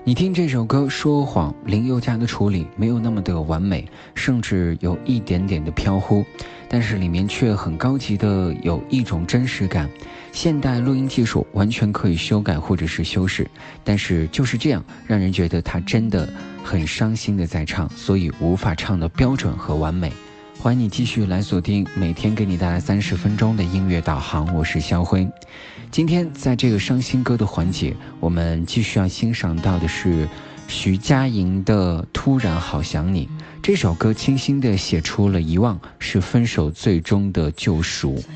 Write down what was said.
你听这首歌说谎，林宥嘉的处理没有那么的完美，甚至有一点点的飘忽，但是里面却很高级的有一种真实感。现代录音技术完全可以修改或者是修饰，但是就是这样让人觉得他真的很伤心的在唱，所以无法唱的标准和完美。欢迎你继续来锁定每天给你带来30分钟的音乐导航，我是肖辉。今天在这个伤心歌的环节，我们继续要欣赏到的是徐佳莹的《突然好想你》。这首歌清新地写出了遗忘是分手最终的救赎。